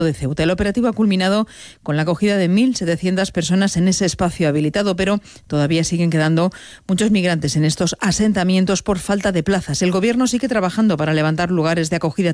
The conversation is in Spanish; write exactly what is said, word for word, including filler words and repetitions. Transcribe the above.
de Ceuta. El operativo ha culminado con la acogida de mil setecientas personas en ese espacio habilitado, pero todavía siguen quedando muchos migrantes en estos asentamientos por falta de plazas. El Gobierno sigue trabajando para levantar lugares de acogida